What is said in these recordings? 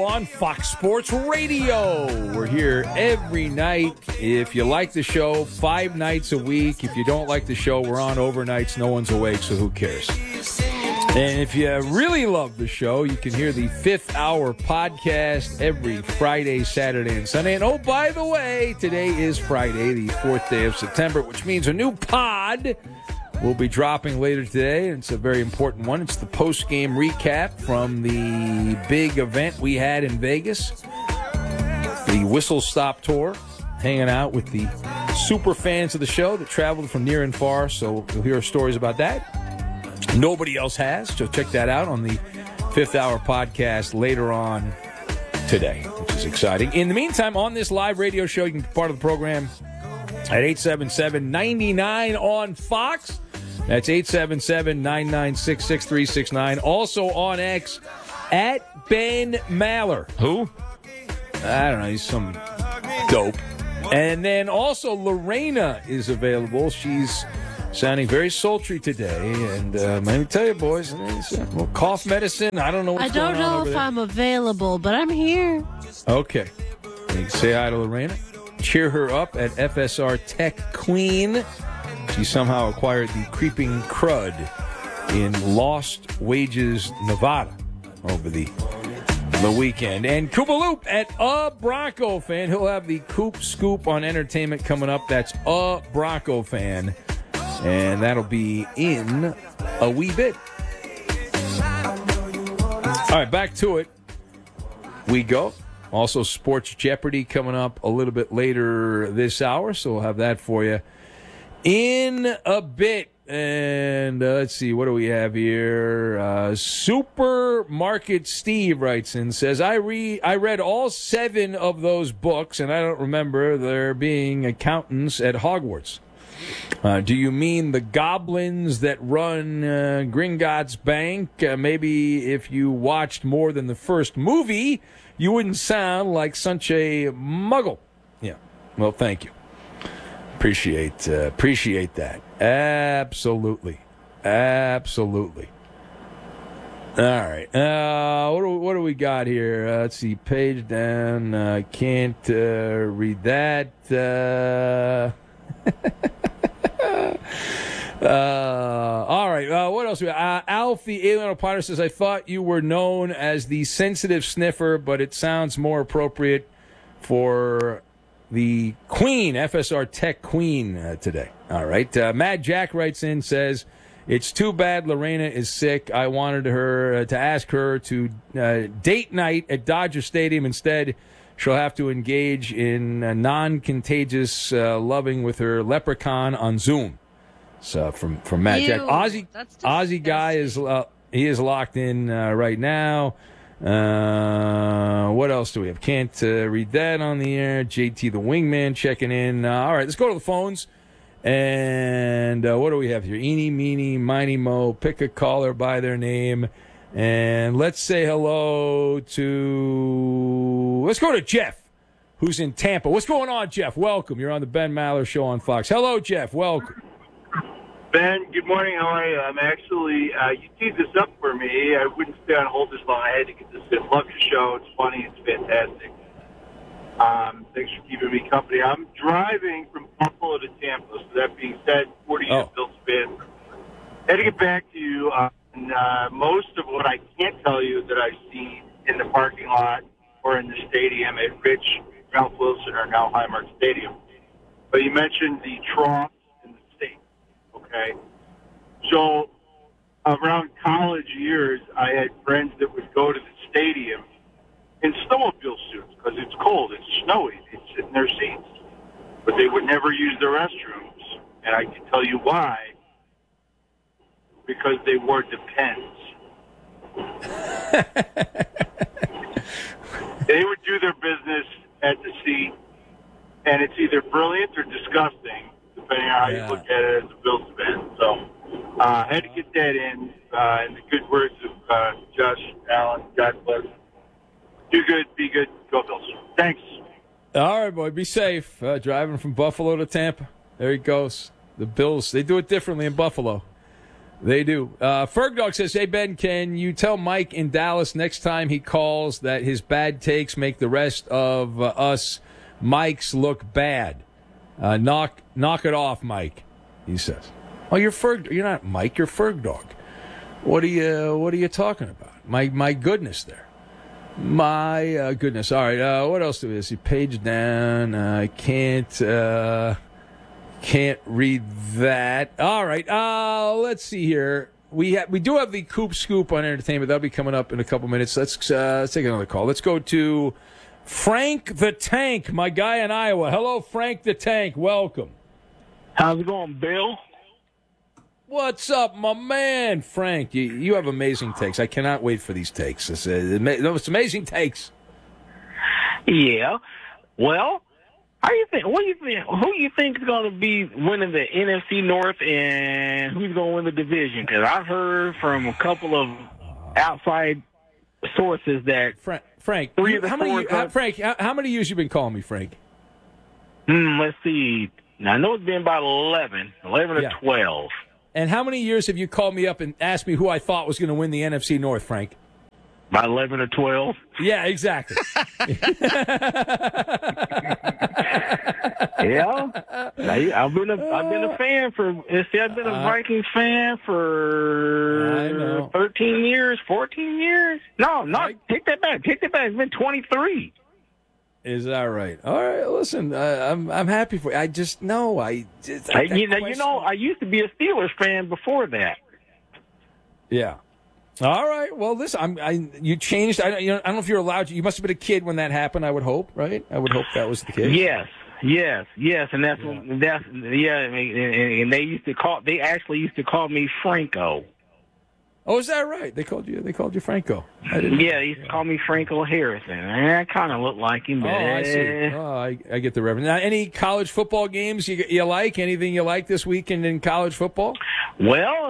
on Fox Sports Radio. We're here every night. If you like the show, 5 nights a week. If you don't like the show, we're on overnights. No one's awake, so who cares? And if you really love the show, you can hear the 5th Hour podcast every Friday, Saturday, and Sunday. And oh, by the way, today is Friday, the 4th day of September, which means a new pod will be dropping later today. It's a very important one. It's the post-game recap from the big event we had in Vegas, the Whistle Stop Tour, hanging out with the super fans of the show that traveled from near and far. So you'll hear stories about that. Nobody else has, so check that out on the 5th Hour podcast later on today, which is exciting. In the meantime, on this live radio show, you can be part of the program at 877-99 on Fox. That's 877-996-6369. Also on X, at Ben Maller. Who? I don't know. He's some dope. And then also Lorena is available. She's sounding very sultry today. And let me tell you, boys, cough medicine. I don't know what's going on. I don't know if I'm available, but I'm here. Okay. You can say hi to Lorena. Cheer her up at FSR Tech Queen. She somehow acquired the creeping crud in Lost Wages, Nevada over the weekend. And Koopa Loop at A Bronco Fan. He'll have the Coop Scoop on entertainment coming up. That's A Bronco Fan. And that'll be in a wee bit. All right, back to it. We go. Also, Sports Jeopardy coming up a little bit later this hour, so we'll have that for you in a bit. And let's see, what do we have here? Supermarket Steve writes in, says, I read all 7 of those books, and I don't remember there being accountants at Hogwarts. Do you mean the goblins that run Gringotts Bank? Maybe if you watched more than the first movie, you wouldn't sound like such a muggle. Yeah. Well, thank you. Appreciate that. Absolutely. All right. What do we got here? Let's see. Page down. Can't read that. All right. What else? Alf, the Alien Potter, says, I thought you were known as the sensitive sniffer, but it sounds more appropriate for the Queen, FSR Tech Queen today. All right. Mad Jack writes in, says, it's too bad Lorena is sick. I wanted her to ask her to date night at Dodger Stadium. Instead, she'll have to engage in non-contagious loving with her leprechaun on Zoom. So from Matt Jack. Aussie guy is locked in right now. What else do we have? Can't read that on the air. JT the Wingman checking in. All right, let's go to the phones. And what do we have here? Eeny, meeny, miny, mo. Pick a caller by their name. And let's say hello to... Let's go to Jeff, who's in Tampa. What's going on, Jeff? Welcome. You're on the Ben Maller Show on Fox. Hello, Jeff. Welcome. Ben, good morning. How are you? I'm actually, you teed this up for me. I wouldn't stay on hold this long. I had to get this in. Love your show. It's funny. It's fantastic. Thanks for keeping me company. I'm driving from Buffalo to Tampa. So that being said, 40-year Bills fan. Had to get back to you on most of what I can't tell you that I've seen in the parking lot or in the stadium at Rich, Ralph Wilson, or now Highmark Stadium. But you mentioned the trough. Okay, so around college years, I had friends that would go to the stadium in snowmobile suits because it's cold, it's snowy, they'd sit in their seats, but they would never use the restrooms, and I can tell you why. Because they wore Depends. They would do their business at the seat, and it's either brilliant or disgusting, depending on how you look at it as a Bills fan. So had to get that in the good words of Josh Allen. God bless. Do good, be good, go Bills. Thanks. All right, boy, be safe. Driving from Buffalo to Tampa. There he goes. The Bills, they do it differently in Buffalo. They do. Ferg Dog says, hey, Ben, can you tell Mike in Dallas next time he calls that his bad takes make the rest of us Mikes look bad? Knock it off, Mike, he says. Oh, you're not Mike, you're Ferg Dog. What are you talking about? My goodness there. My goodness. All right, what else do we see? Page down. I can't read that. All right, let's see here. We do have the Coop Scoop on entertainment. That'll be coming up in a couple minutes. Let's take another call. Let's go to Frank the Tank, my guy in Iowa. Hello, Frank the Tank. Welcome. How's it going, Bill? What's up, my man, Frank? You have amazing takes. I cannot wait for these takes. It's amazing takes. Yeah. Well, how you think? What do you think? Who you think is going to be winning the NFC North, and who's going to win the division? Because I've heard from a couple of outside sources that Frank, how many years you been calling me, Frank? Let's see. Now, I know it's been about 11 or 12. And how many years have you called me up and asked me who I thought was going to win the NFC North, Frank? About 11 or 12. Yeah, exactly. Yeah, I've been a fan for. I've been a Vikings fan for 13 years, 14 years. No, take that back. It's been 23. Is that right? All right. Listen, I'm happy for you. I just know I used to be a Steelers fan before that. Yeah. All right. Well, listen, you changed. I don't know if you're allowed to. You must have been a kid when that happened. I would hope, right? I would hope that was the case. Yes, and and they actually used to call me Franco. Oh, is that right? They called you Franco. They used to call me Franco Harrison. I kind of look like him. Oh, I see. Oh, I get the reference. Now, any college football games you like? Anything you like this weekend in college football? Well,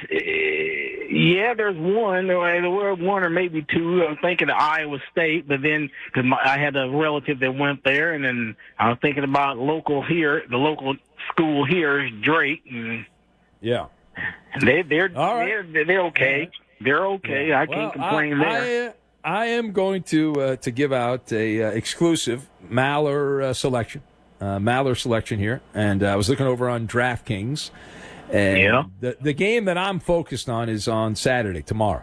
there's one. There were one or maybe two. I'm thinking of Iowa State, but then because I had a relative that went there, and then I was thinking about the local school here, Drake. And yeah. They're okay. They're okay. Yeah. I can't complain there. I am going to give out a exclusive Maller selection. Maller selection here, and I was looking over on DraftKings, and the game that I'm focused on is on Saturday, tomorrow.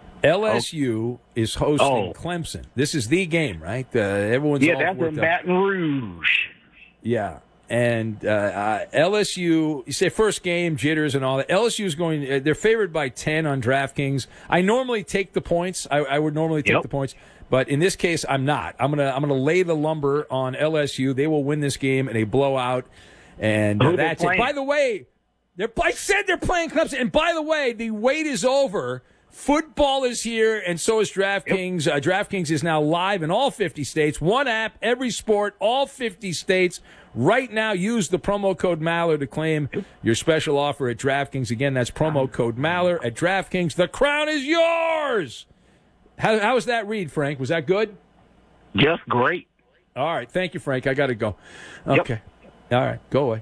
LSU is hosting Clemson. This is the game, right? Everyone's that's in Baton Rouge. Yeah. And LSU, you say first game, jitters and all that. LSU is going, they're favored by 10 on DraftKings. I normally take the points. I would normally take the points. But in this case, I'm not. I'm gonna lay the lumber on LSU. They will win this game in a blowout. And that's it. By the way, I said they're playing Clemson. And by the way, the wait is over. Football is here, and so is DraftKings. DraftKings is now live in all 50 states. One app, every sport, all 50 states. Right now, use the promo code Maller to claim your special offer at DraftKings. Again, that's promo code Maller at DraftKings. The crown is yours. How was that read, Frank? Was that good? Just great. All right. Thank you, Frank. I got to go. Okay. All right. Go away.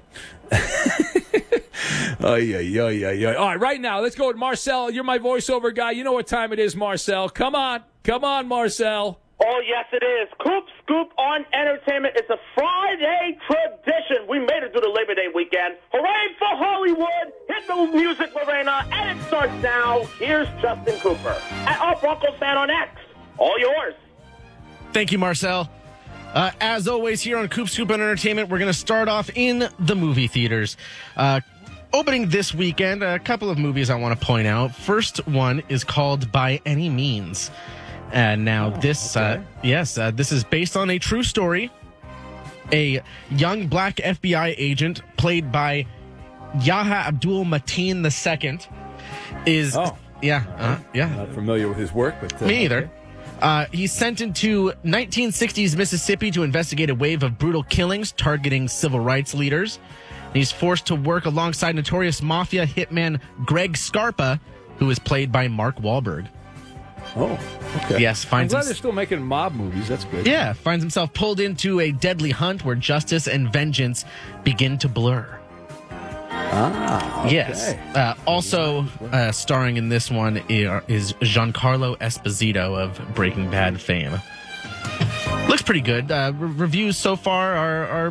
All right, right now, let's go with Marcel. You're my voiceover guy. You know what time it is, Marcel. Come on, Marcel. Oh, yes, it is. Coop Scoop on entertainment. It's a Friday tradition. We made it through the Labor Day weekend. Hooray for Hollywood. Hit the music, Lorena, and it starts now. Here's Justin Cooper at All Broncos Fan on X. All yours. Thank you, Marcel. As always, here on Coop Scoop on Entertainment, we're going to start off in the movie theaters. Opening this weekend, a couple of movies I want to point out. First one is called By Any Means. And this is based on a true story. A young black FBI agent played by Yahya Abdul Mateen II is not familiar with his work, but me either. He's sent into 1960s Mississippi to investigate a wave of brutal killings targeting civil rights leaders. He's forced to work alongside notorious mafia hitman Greg Scarpa, who is played by Mark Wahlberg. Oh, okay. Yes, I'm glad they're still making mob movies. That's good. Yeah, finds himself pulled into a deadly hunt where justice and vengeance begin to blur. Okay. Yes. Also starring in this one is Giancarlo Esposito of Breaking Bad fame. Looks pretty good. Reviews so far are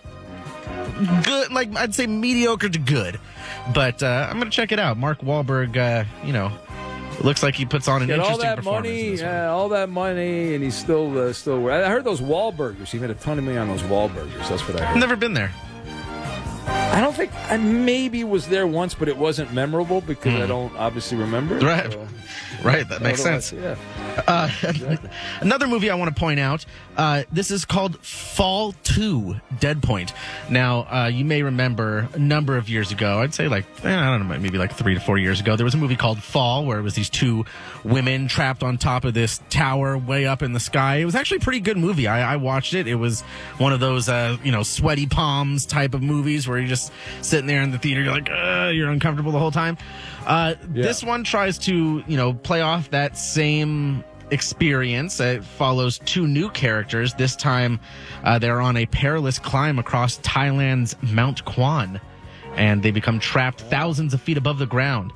good. Like, I'd say mediocre to good. But I'm going to check it out. Mark Wahlberg, looks like he puts on an interesting performance. All that money, and he's still. I heard those Wahlburgers. He made a ton of money on those Wahlburgers. That's what I heard. Never been there. I don't think I maybe was there once, but it wasn't memorable because I don't obviously remember. Right, so. Right. That makes sense. Yeah. Exactly. Another movie I want to point out. This is called Fall 2: Dead Point. Now, you may remember a number of years ago. I'd say I don't know, maybe like 3 to 4 years ago. There was a movie called Fall where it was these two women trapped on top of this tower way up in the sky. It was actually a pretty good movie. I watched it. It was one of those sweaty palms type of movies where you're just sitting there in the theater. You're like, you're uncomfortable the whole time. This one tries to, play off that same experience. It follows two new characters. This time, they're on a perilous climb across Thailand's Mount Kwan, and they become trapped thousands of feet above the ground.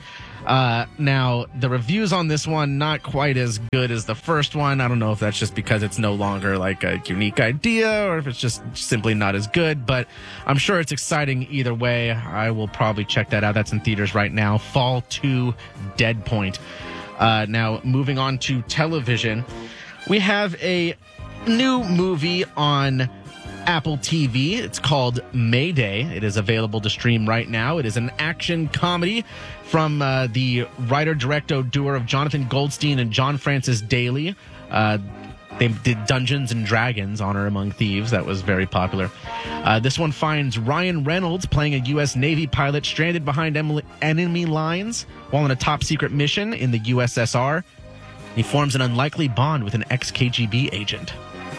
Now, the reviews on this one, not quite as good as the first one. I don't know if that's just because it's no longer like a unique idea or if it's just simply not as good, but I'm sure it's exciting either way. I will probably check that out. That's in theaters right now. Fall 2: Dead Point. Now, moving on to television, we have a new movie on Apple TV. It's called Mayday. It is available to stream right now. It is an action comedy from the writer-director duo of Jonathan Goldstein and John Francis Daly. They did Dungeons and Dragons, Honor Among Thieves. That was very popular. This one finds Ryan Reynolds playing a U.S. Navy pilot stranded behind enemy lines while on a top-secret mission in the USSR. He forms an unlikely bond with an ex-KGB agent.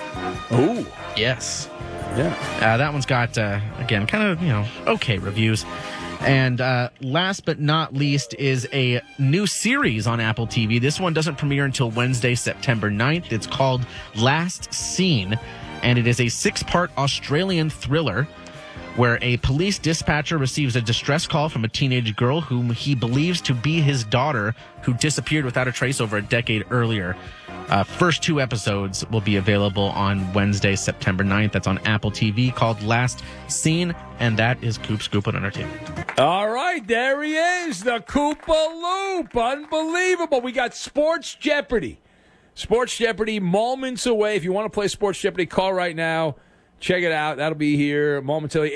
Oh. Yes. Yeah. That one's got, again, kind of, okay reviews. And last but not least is a new series on Apple TV. This one doesn't premiere until Wednesday, September 9th. It's called Last Scene, and it is a 6-part Australian thriller where a police dispatcher receives a distress call from a teenage girl whom he believes to be his daughter, who disappeared without a trace over a decade earlier. First 2 episodes will be available on Wednesday, September 9th. That's on Apple TV, called Last Scene, and that is Coop Scoop on Entertainment. All right, there he is, the Koopa Loop. Unbelievable. We got Sports Jeopardy. Sports Jeopardy moments away. If you want to play Sports Jeopardy, call right now. Check it out. That'll be here momentarily.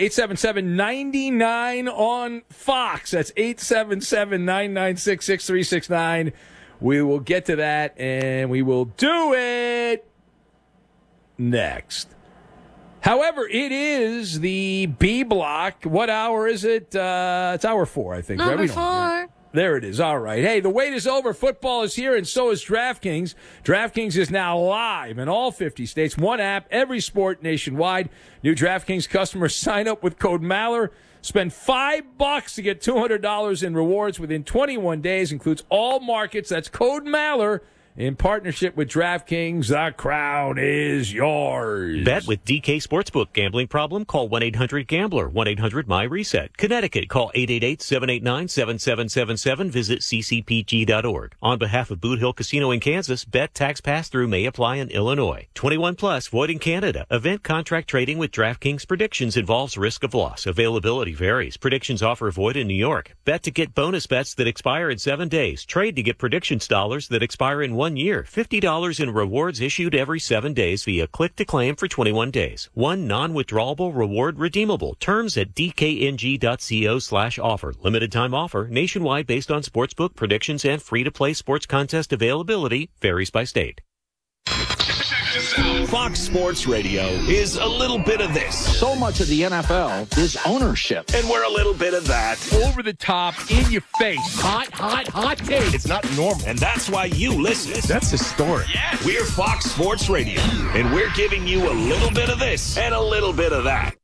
877-99 on Fox. That's 877-996-6369. We will get to that, and we will do it next. However, it is the B block. What hour is it? It's hour 4, I think. Number right? 4. There it is. All right. Hey, the wait is over. Football is here, and so is DraftKings. DraftKings is now live in all 50 states. One app, every sport nationwide. New DraftKings customers sign up with code MALLER. Spend $5 to get $200 in rewards within 21 days. Includes all markets. That's code MALLER. In partnership with DraftKings, the crown is yours. Bet with DK Sportsbook. Gambling problem? Call 1-800-GAMBLER. 1-800-MY-RESET. Connecticut. Call 888-789-7777. Visit ccpg.org. On behalf of Boot Hill Casino in Kansas, bet tax pass-through may apply in Illinois. 21 plus, void in Canada. Event contract trading with DraftKings Predictions involves risk of loss. Availability varies. Predictions offer void in New York. Bet to get bonus bets that expire in 7 days. Trade to get predictions dollars that expire in 1 year. $50 in rewards issued every 7 days via click to claim for 21 days. One non-withdrawable reward redeemable. Terms at dkng.co/offer. Limited time offer. Nationwide based on sportsbook predictions and free-to-play sports contest availability. Varies by state. Fox Sports Radio is a little bit of this. So much of the NFL is ownership. And we're a little bit of that. Over the top, in your face. Hot take. It's not normal. And that's why you listen. That's historic. Yeah. We're Fox Sports Radio. And we're giving you a little bit of this and a little bit of that.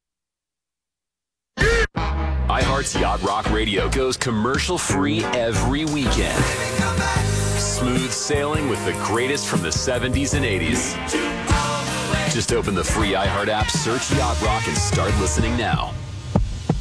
iHeart's Yacht Rock Radio goes commercial-free every weekend. Smooth sailing with the greatest from the 70s and 80s. Just open the free iHeart app, search Yacht Rock, and start listening now.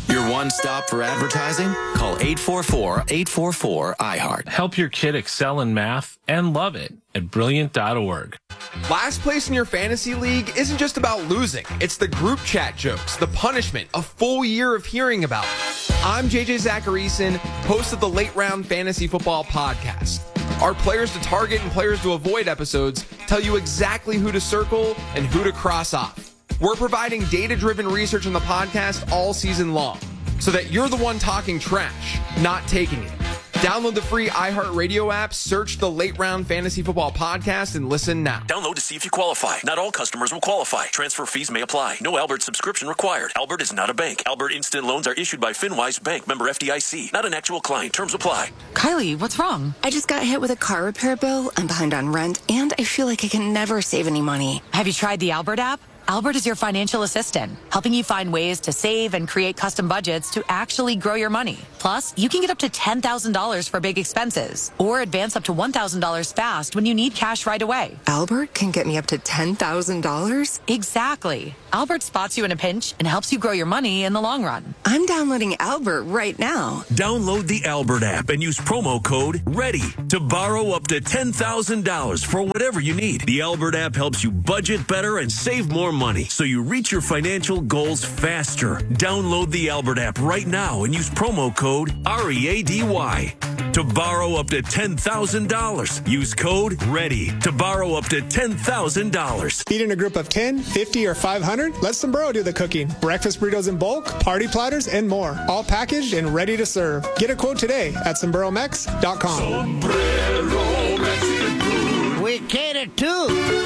Your one stop for advertising? Call 844-844-iHeart. Help your kid excel in math and love it at Brilliant.org. Last place in your fantasy league isn't just about losing. It's the group chat jokes, the punishment, a full year of hearing about it. I'm JJ Zacharyson, host of the Late Round Fantasy Football Podcast. Our players to target and players to avoid episodes tell you exactly who to circle and who to cross off. We're providing data-driven research on the podcast all season long so that you're the one talking trash, not taking it. Download the free iHeartRadio app, search the Late Round Fantasy Football Podcast, and listen now. Download to see if you qualify. Not all customers will qualify. Transfer fees may apply. No Albert subscription required. Albert is not a bank. Albert Instant Loans are issued by FinWise Bank, member FDIC. Not an actual client. Terms apply. Kylie, what's wrong? I just got hit with a car repair bill. I'm behind on rent, and I feel like I can never save any money. Have you tried the Albert app? Albert is your financial assistant, helping you find ways to save and create custom budgets to actually grow your money. Plus, you can get up to $10,000 for big expenses or advance up to $1,000 fast when you need cash right away. Albert can get me up to $10,000? Exactly. Albert spots you in a pinch and helps you grow your money in the long run. I'm downloading Albert right now. Download the Albert app and use promo code READY to borrow up to $10,000 for whatever you need. The Albert app helps you budget better and save more money so you reach your financial goals faster. Download the Albert app right now and use promo code READY to borrow up to $10,000. Use code READY to borrow up to $10,000. Feeding a group of 10, 50, or 500? Let Sombrero do the cooking. Breakfast burritos in bulk, party platters, and more. All packaged and ready to serve. Get a quote today at sombreromex.com. Sombrero Mexican food. We cater too.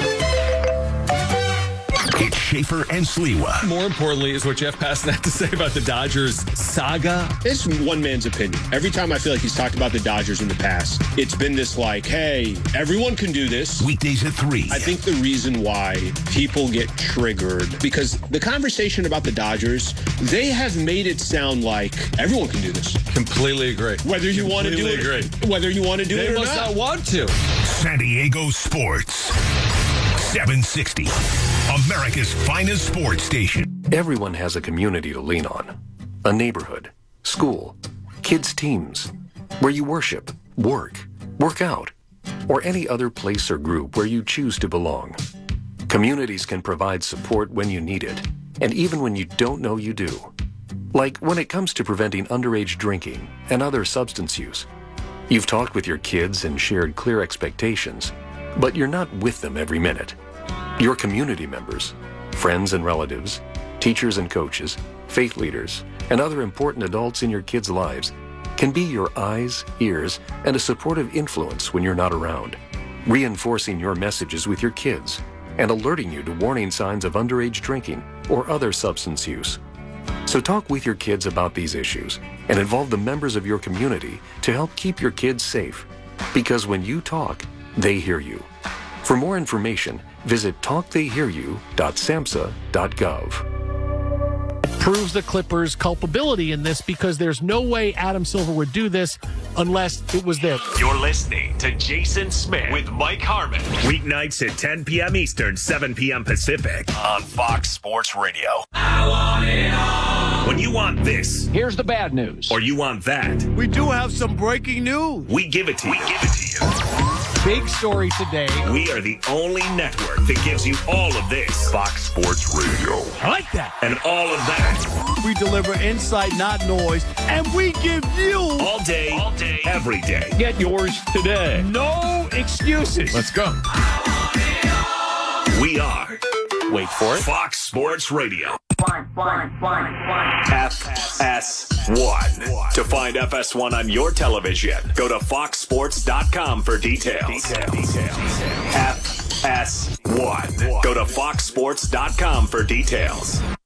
It's Schaefer and Sliwa. More importantly is what Jeff Passan had to say about the Dodgers saga. It's one man's opinion. Every time I feel like he's talked about the Dodgers in the past, it's been this like, hey, everyone can do this. Weekdays at 3. I think the reason why people get triggered, because the conversation about the Dodgers, they have made it sound like everyone can do this. Completely agree. Whether you want to do it, whether you want to do it or not. They must not want to. San Diego Sports. 760. America's finest sports station. Everyone has a community to lean on. A neighborhood, school, kids' teams, where you worship, work out, or any other place or group where you choose to belong. Communities can provide support when you need it, and even when you don't know you do. Like when it comes to preventing underage drinking and other substance use. You've talked with your kids and shared clear expectations, but you're not with them every minute. Your community members, friends and relatives, teachers and coaches, faith leaders, and other important adults in your kids' lives can be your eyes, ears, and a supportive influence when you're not around, reinforcing your messages with your kids and alerting you to warning signs of underage drinking or other substance use. So talk with your kids about these issues and involve the members of your community to help keep your kids safe. Because when you talk, they hear you. For more information, visit talktheyhearyou.samhsa.gov. Proves the Clippers' culpability in this because there's no way Adam Silver would do this unless it was there. You're listening to Jason Smith with Mike Harmon. Weeknights at 10 p.m. Eastern, 7 p.m. Pacific on Fox Sports Radio. I want it all. When you want this, here's the bad news. Or you want that, we do have some breaking news. We give it to you. Big story today. We are the only network that gives you all of this. Fox Sports Radio. I like that. And all of that. We deliver insight, not noise. And we give you all day, every day. Get yours today. No excuses. Let's go. We are. Wait for it. Fox Sports Radio. FS1. To find FS1 on your television, go to foxsports.com for details. FS1. Go to foxsports.com for details.